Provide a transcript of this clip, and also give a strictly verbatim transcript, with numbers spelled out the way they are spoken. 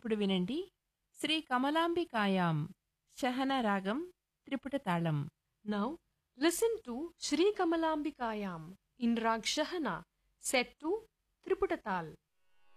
ఇప్పుడు వినండి శ్రీ కమలాంబికాయాం శహన రాగం త్రిపుట తాళం. Now listen to Shri Kamalambikayam in Rag Shahana set to Triputatal.